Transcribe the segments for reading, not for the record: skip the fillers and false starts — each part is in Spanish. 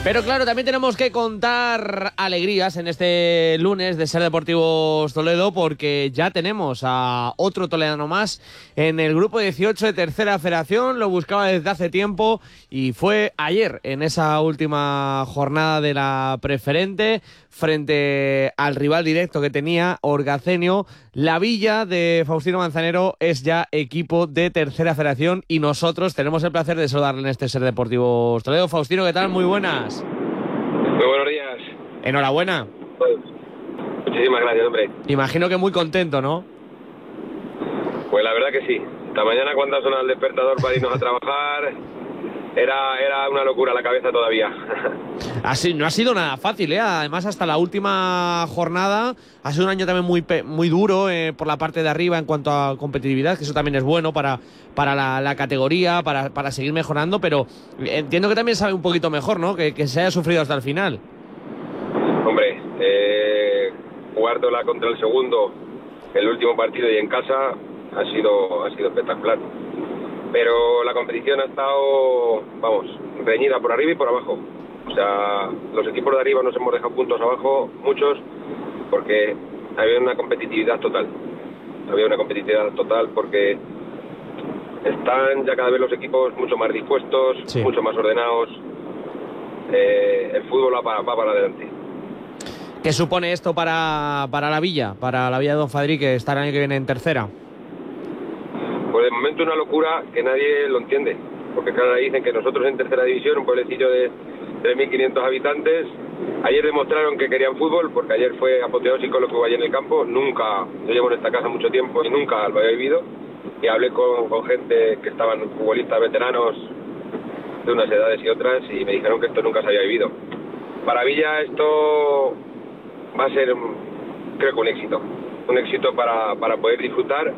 Pero claro, también tenemos que contar alegrías en este lunes de Ser Deportivos Toledo, porque ya tenemos a otro toledano más en el grupo 18 de Tercera Federación. Lo buscaba desde hace tiempo y fue ayer en esa última jornada de la preferente frente al rival directo que tenía, Orgacenio. La Villa de Faustino Manzanero es ya equipo de Tercera Federación y nosotros tenemos el placer de saludarle en este Ser Deportivos Toledo. Faustino, ¿qué tal? Muy buenas. Muy buenos días. Enhorabuena. Muchísimas gracias, hombre. Imagino que muy contento, ¿no? Pues la verdad que sí. Esta mañana cuando ha sonado el despertador para irnos a trabajar, era una locura la cabeza todavía. Así, no ha sido nada fácil, ¿eh? Además, hasta la última jornada ha sido un año también muy duro por la parte de arriba en cuanto a competitividad, que eso también es bueno para la categoría, para seguir mejorando, pero entiendo que también sabe un poquito mejor, ¿no? Que se haya sufrido hasta el final. Hombre, jugárdola contra el segundo, el último partido y en casa, ha sido espectacular. Pero la competición ha estado, vamos, reñida por arriba y por abajo. O sea, los equipos de arriba nos hemos dejado puntos abajo, muchos, porque había una competitividad total. Había una competitividad total porque están ya cada vez los equipos mucho más dispuestos, sí, mucho más ordenados. El fútbol va para adelante. ¿Qué supone esto para la Villa de Don Fadrí, que está el año que viene en tercera? Pues de momento una locura que nadie lo entiende, porque claro, dicen que nosotros en tercera división, un pueblecillo de 3.500 habitantes, ayer demostraron que querían fútbol, porque ayer fue apoteósico lo que hubo allí en el campo. Nunca, yo llevo en esta casa mucho tiempo y nunca lo había vivido, y hablé con gente que estaban futbolistas veteranos de unas edades y otras, y me dijeron que esto nunca se había vivido. Para Villa esto va a ser, creo que un éxito para poder disfrutar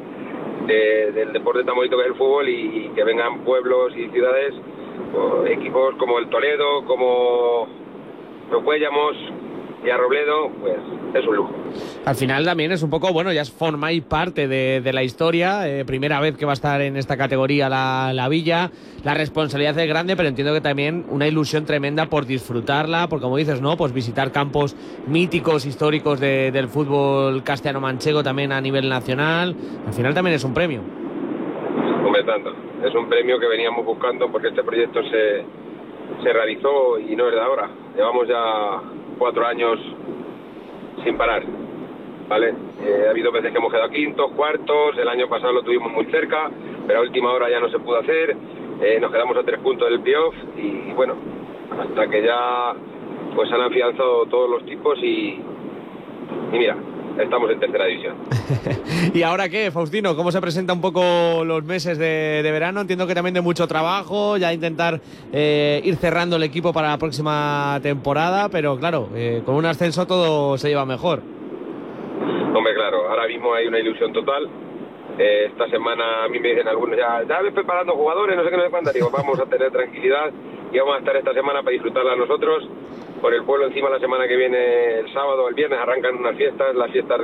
del deporte tan bonito que es el fútbol, y que vengan pueblos y ciudades, equipos como el Toledo, como los Cuellamos y a Robledo, pues es un lujo. Al final también es un poco, bueno, ya formáis parte de la historia, primera vez que va a estar en esta categoría la Villa, la responsabilidad es grande, pero entiendo que también una ilusión tremenda por disfrutarla, por, como dices, ¿no? Pues visitar campos míticos, históricos del fútbol castellano-manchego también a nivel nacional. Al final también es un premio. Hombre, tanto. Es un premio que veníamos buscando, porque este proyecto se realizó y no es de ahora. Llevamos ya 4 años sin parar, ¿vale? Ha habido veces que hemos quedado quintos, cuartos, el año pasado lo tuvimos muy cerca, pero a última hora ya no se pudo hacer, nos quedamos a 3 puntos del playoff y bueno, hasta que ya pues han afianzado todos los tipos y mira, estamos en tercera división. ¿Y ahora qué, Faustino? ¿Cómo se presenta un poco los meses de verano? Entiendo que también de mucho trabajo, ya intentar ir cerrando el equipo para la próxima temporada, pero claro, con un ascenso todo se lleva mejor. Hombre, claro, ahora mismo hay una ilusión total. Esta semana a mí me dicen algunos, ya ves preparando jugadores, no sé qué, no sé cuánto. Digo, vamos a tener tranquilidad y vamos a estar esta semana para disfrutarla nosotros. Por el pueblo encima, la semana que viene, el sábado, el viernes, arrancan unas fiestas, las fiestas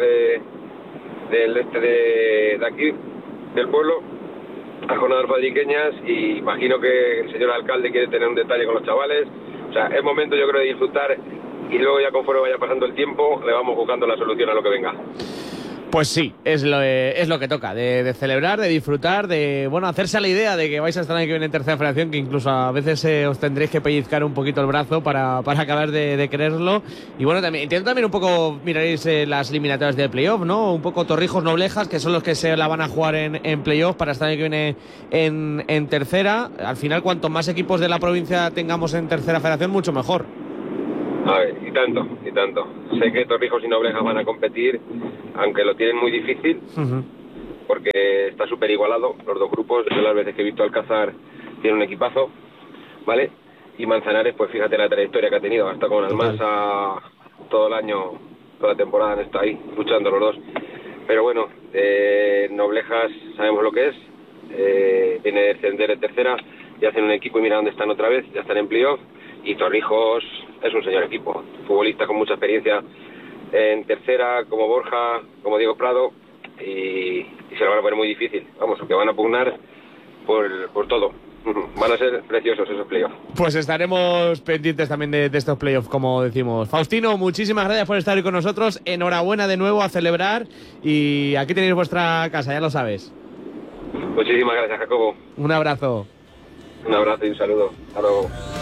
de aquí, del pueblo, las jornadas fadriqueñas, y imagino que el señor alcalde quiere tener un detalle con los chavales. O sea, es momento, yo creo, de disfrutar, y luego ya conforme vaya pasando el tiempo, le vamos buscando la solución a lo que venga. Pues sí, es lo que toca, de celebrar, de disfrutar, de bueno, hacerse a la idea de que vais a estar el año que viene en tercera federación, que incluso a veces os tendréis que pellizcar un poquito el brazo para acabar de creerlo. Y bueno, también entiendo también un poco, miraréis las eliminatorias de playoff, ¿no? Un poco Torrijos, Noblejas, que son los que se la van a jugar en playoff para estar el año que viene en tercera. Al final, cuanto más equipos de la provincia tengamos en tercera federación, mucho mejor. A ver, y tanto. Sé que Torrijos y Noblejas van a competir, aunque lo tienen muy difícil, porque está súper igualado los dos grupos. De las veces que he visto Alcázar, tiene un equipazo, ¿vale? Y Manzanares, pues fíjate la trayectoria que ha tenido, hasta con Almansa todo el año, toda la temporada han estado ahí, luchando los dos. Pero bueno, Noblejas sabemos lo que es, viene de descender en tercera, y hacen un equipo y mira dónde están otra vez, ya están en playoff. Y Torrijos es un señor equipo, futbolista con mucha experiencia en tercera, como Borja, como Diego Prado, y se lo van a poner muy difícil. Vamos, que van a pugnar por todo. Van a ser preciosos esos playoffs. Pues estaremos pendientes también de estos playoffs, como decimos. Faustino, muchísimas gracias por estar hoy con nosotros. Enhorabuena de nuevo, a celebrar. Y aquí tenéis vuestra casa, ya lo sabes. Muchísimas gracias, Jacobo. Un abrazo. Un abrazo y un saludo. Hasta luego.